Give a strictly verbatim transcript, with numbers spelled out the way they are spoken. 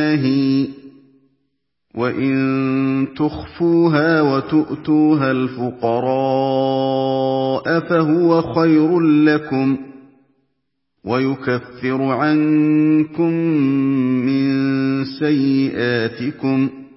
اللَّهِ وَإِن تُخْفُوهَا وَتُؤْتُوهَا الْفُقَرَاءَ فَهُوَ خَيْرٌ لَّكُمْ وَيُكَفِّرُ عَنكُم مِّن سَيِّئَاتِكُمْ